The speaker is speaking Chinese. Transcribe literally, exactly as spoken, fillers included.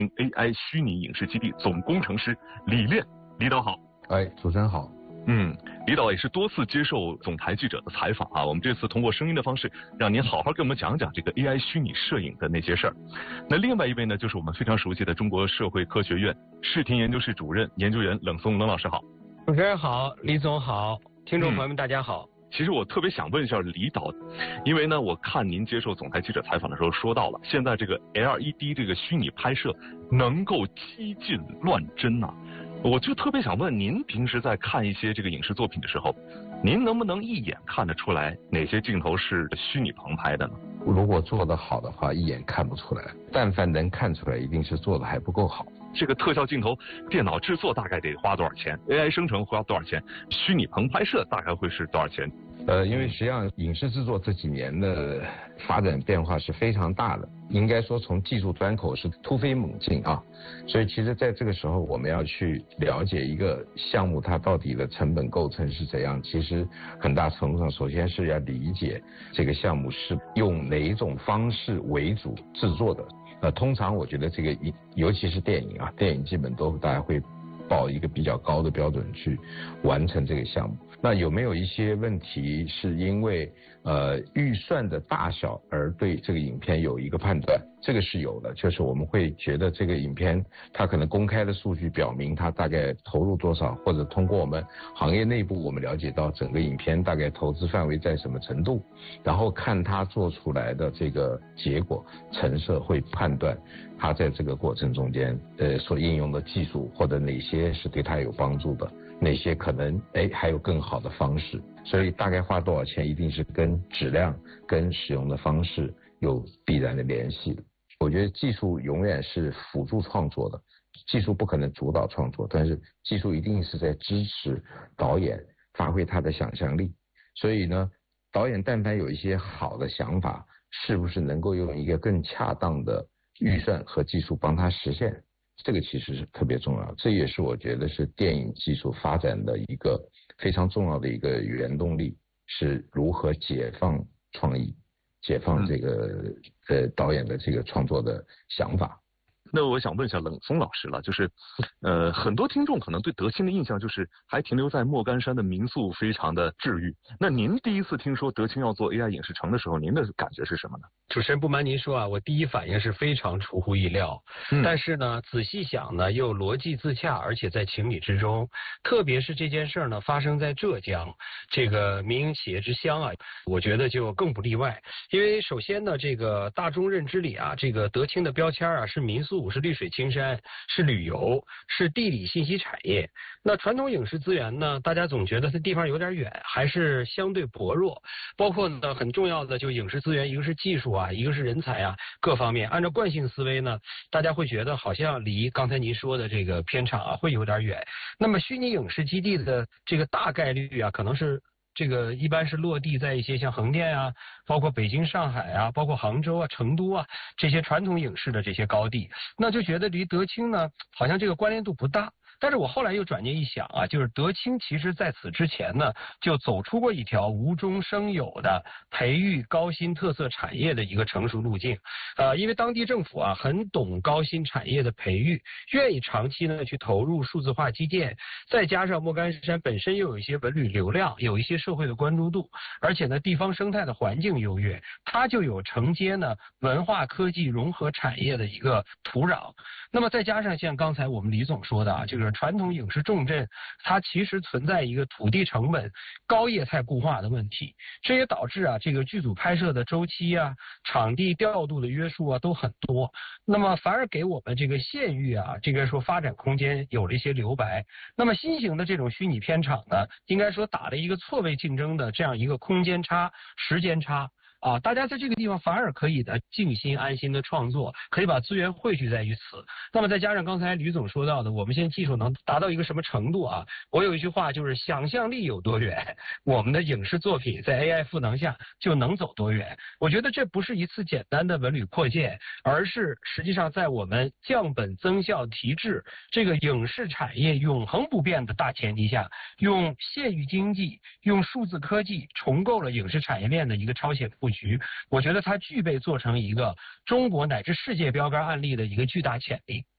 A I 虚拟影视基地总工程师李炼。李导好。 哎，主持人好。 嗯，李导也是多次接受总台记者的采访啊，我们这次通过声音的方式，让您好好跟我们讲讲这个 A I 虚拟摄影的那些事儿。那另外一位呢，就是我们非常熟悉的中国社会科学院视听研究室主任研究员冷松冷老师好。 主持人好，李总好，听众朋友们、嗯、大家好。 其实我特别想问一下李导，因为呢，我看您接受总台记者采访的时候说到了，现在这个 L E D 这个虚拟拍摄能够激进乱真呐、啊。我就特别想问您，平时在看一些这个影视作品的时候，您能不能一眼看得出来哪些镜头是虚拟棚拍的呢？ 如果做得好的话，一眼看不出来；但凡能看出来，一定是做得还不够好。 这个特效镜头，电脑制作大概得花多少钱 ？A I 生成花多少钱？虚拟棚拍摄大概会是多少钱？ 呃，因为实际上影视制作这几年的发展变化是非常大的，应该说从技术端口是突飞猛进啊。所以其实在这个时候，我们要去了解一个项目它到底的成本构成是怎样。其实很大程度上，首先是要理解这个项目是用哪一种方式为主制作的。呃，通常我觉得这个一，尤其是电影啊，电影基本都大家会抱一个比较高的标准去完成这个项目。那有没有一些问题是因为呃预算的大小而对这个影片有一个判断？这个是有的，就是我们会觉得这个影片它可能公开的数据表明它大概投入多少，或者通过我们行业内部我们了解到整个影片大概投资范围在什么程度，然后看它做出来的这个结果成色，会判断它在这个过程中间呃所应用的技术或者哪些是对它有帮助的，哪些可能哎还有更好的方式。所以大概花多少钱一定是跟质量跟使用的方式有必然的联系的。我觉得技术永远是辅助创作的，技术不可能主导创作，但是技术一定是在支持导演发挥他的想象力。所以呢，导演但凡有一些好的想法，是不是能够用一个更恰当的预算和技术帮他实现，这个其实是特别重要。这也是我觉得是电影技术发展的一个非常重要的一个原动力，是如何解放创意，解放这个呃导演的这个创作的想法。 那我想问一下冷松老师了，就是呃很多听众可能对德清的印象就是还停留在莫干山的民宿非常的治愈。那您第一次听说德清要做 A I 影视城的时候，您的感觉是什么呢？ 主持人不瞒您说啊，我第一反应是非常出乎意料，嗯、但是呢仔细想呢又逻辑自洽，而且在情理之中。特别是这件事呢发生在浙江这个民营企业之乡啊，我觉得就更不例外。因为首先呢，这个大众认知里啊，这个德清的标签啊是民宿，是绿水青山，是旅游，是地理信息产业。那传统影视资源呢，大家总觉得它地方有点远，还是相对薄弱。包括呢很重要的就影视资源，一个是技术啊，一个是人才啊，各方面按照惯性思维呢，大家会觉得好像离刚才您说的这个片场啊会有点远。那么虚拟影视基地的这个大概率啊，可能是这个一般是落地在一些像横店啊，包括北京、上海啊，包括杭州啊、成都啊这些传统影视的这些高地，那就觉得离德清呢好像这个关联度不大。但是我后来又转念一想啊，就是德清其实在此之前呢，就走出过一条无中生有的培育高新特色产业的一个成熟路径。呃，因为当地政府啊很懂高新产业的培育，愿意长期呢去投入数字化基建，再加上莫干山本身又有一些文旅流量，有一些社会的关注度，而且呢地方生态的环境优越，它就有承接呢文化科技融合产业的一个土壤。那么再加上像刚才我们李总说的啊，这个传统影视重镇，它其实存在一个土地成本高业态固化的问题，这也导致啊这个剧组拍摄的周期啊、场地调度的约束啊都很多，那么反而给我们这个县域啊这个说发展空间有了一些留白。那么新型的这种虚拟片场呢，应该说打了一个错位竞争的这样一个空间差、时间差。啊，大家在这个地方反而可以的静心安心的创作，可以把资源汇聚在于此。那么再加上刚才吕总说到的，我们现在技术能达到一个什么程度啊？我有一句话就是想象力有多远，我们的影视作品在 A I 赋能下就能走多远。我觉得这不是一次简单的文旅扩建，而是实际上在我们降本增效提质这个影视产业永恒不变的大前提下，用县域经济、用数字科技重构了影视产业链的一个超前布局。局，我觉得它具备做成一个中国乃至世界标杆案例的一个巨大潜力。